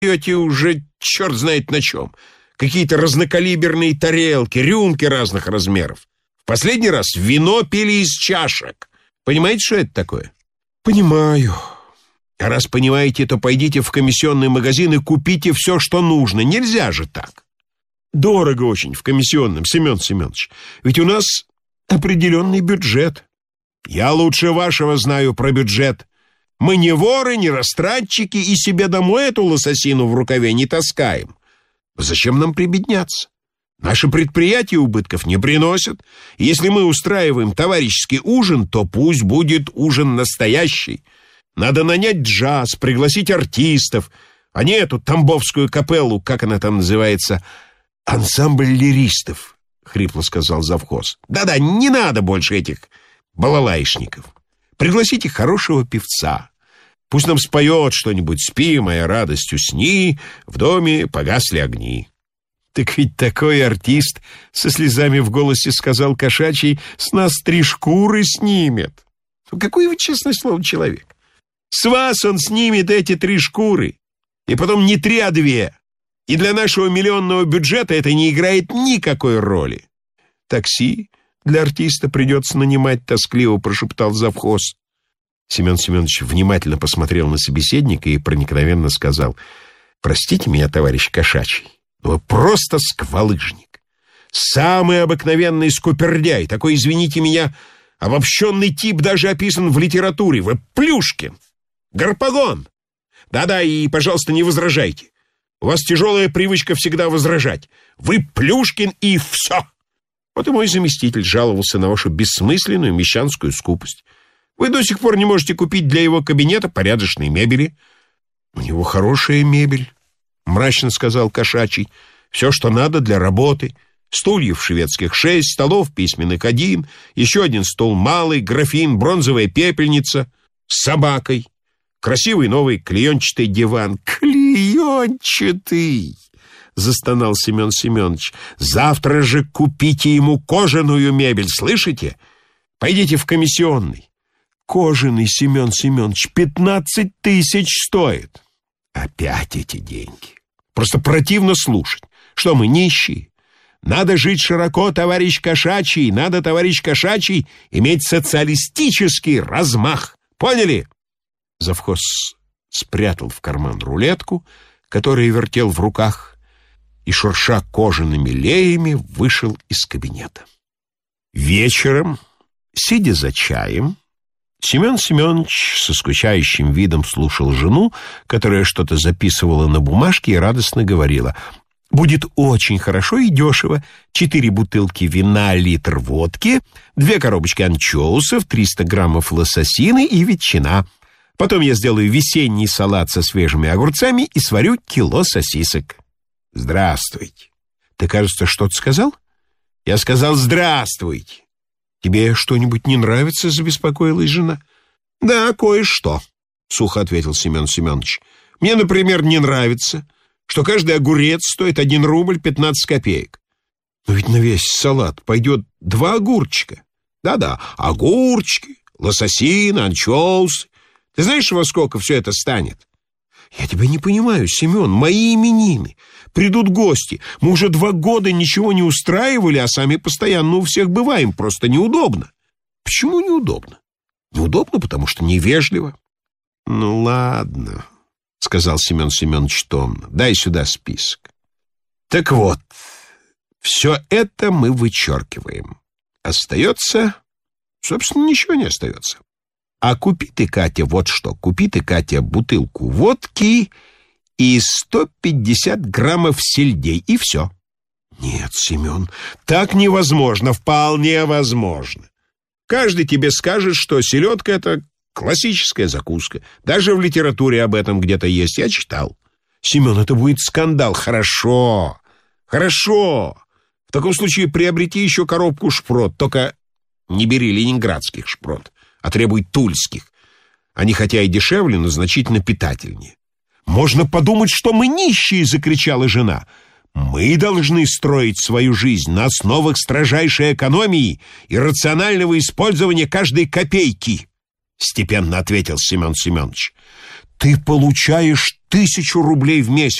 пьете уже черт знает на чем. Какие-то разнокалиберные тарелки, рюмки разных размеров. В последний раз вино пили из чашек. Понимаете, что это такое? Понимаю. А раз понимаете, то пойдите в комиссионный магазин и купите все, что нужно. Нельзя же так. Дорого очень в комиссионном, Семен Семенович. Ведь у нас определенный бюджет. Я лучше вашего знаю про бюджет. Мы не воры, не растратчики и себе домой эту лососину в рукаве не таскаем. Зачем нам прибедняться? Наши предприятия убытков не приносят. Если мы устраиваем товарищеский ужин, то пусть будет ужин настоящий. Надо нанять джаз, пригласить артистов, а не эту тамбовскую капеллу, как она там называется, ансамбль лиристов, — хрипло сказал завхоз. Да-да, не надо больше этих балалайшников. Пригласите хорошего певца. Пусть нам споет что-нибудь. «Спи, моя радость, усни, в доме погасли огни». Так ведь такой артист, со слезами в голосе сказал Кошачий, с нас 3 шкуры снимет. Ну, какой вы, честное слово, человек. С вас он снимет эти 3 шкуры. И потом не 3, а 2. И для нашего миллионного бюджета это не играет никакой роли. Такси для артиста придется нанимать, тоскливо прошептал завхоз. Семен Семенович внимательно посмотрел на собеседника и проникновенно сказал: «Простите меня, товарищ Кошачий, но вы просто сквалыжник. Самый обыкновенный скупердяй, такой, извините меня, обобщенный тип даже описан в литературе. Вы Плюшкин, Гарпагон. Да-да, и, пожалуйста, не возражайте. У вас тяжелая привычка всегда возражать. Вы Плюшкин и все». Вот и мой заместитель жаловался на вашу бессмысленную мещанскую скупость. Вы до сих пор не можете купить для его кабинета порядочной мебели. — У него хорошая мебель, — мрачно сказал Кошачий. — Все, что надо для работы. Стульев шведских 6, столов письменных 1, еще 1 стол малый, графин, бронзовая пепельница с собакой, красивый новый клеенчатый диван. — Клеенчатый! — застонал Семен Семенович. — Завтра же купите ему кожаную мебель, слышите? Пойдите в комиссионный. Кожаный, Семен Семенович, 15 тысяч стоит. Опять эти деньги. Просто противно слушать. Что мы, нищие? Надо жить широко, товарищ Кошачий. Надо, товарищ Кошачий, иметь социалистический размах. Поняли? Завхоз спрятал в карман рулетку, которую вертел в руках, и, шурша кожаными леями, вышел из кабинета. Вечером, сидя за чаем, Семен Семенович со скучающим видом слушал жену, которая что-то записывала на бумажке и радостно говорила: «Будет очень хорошо и дешево. 4 бутылки вина, литр водки, 2 коробочки анчоусов, 300 граммов лососины и ветчина. Потом я сделаю весенний салат со свежими огурцами и сварю кило сосисок». «Здравствуйте». «Ты, кажется, что-то сказал?» «Я сказал здравствуйте». «Тебе что-нибудь не нравится?» — забеспокоилась жена. «Да, кое-что», — сухо ответил Семен Семенович. «Мне, например, не нравится, что каждый огурец стоит 1 рубль 15 копеек. Но ведь на весь салат пойдет 2 огурчика. Да-да, огурчики, лососина, анчоусы. Ты знаешь, во сколько все это станет?» «Я тебя не понимаю, Семен, мои именины. Придут гости. Мы уже 2 года ничего не устраивали, а сами постоянно у всех бываем. Просто неудобно». «Почему неудобно?» «Неудобно, потому что невежливо». «Ну ладно», — сказал Семен Семенович томно. «Дай сюда список». «Так вот, все это мы вычеркиваем. Остается... Собственно, ничего не остается. А купи ты, Катя, вот что. Купи ты, Катя, бутылку водки и 150 граммов сельдей, и все». «Нет, Семен, так невозможно, вполне возможно. Каждый тебе скажет, что селедка — это классическая закуска. Даже в литературе об этом где-то есть, я читал». «Семен, это будет скандал». «Хорошо, хорошо. В таком случае приобрети еще коробку шпрот, только не бери ленинградских шпрот, а требуй тульских. Они хотя и дешевле, но значительно питательнее». «Можно подумать, что мы нищие!» — закричала жена. «Мы должны строить свою жизнь на основах строжайшей экономии и рационального использования каждой копейки», — степенно ответил Семен Семенович. «Ты получаешь 1000 рублей в месяц.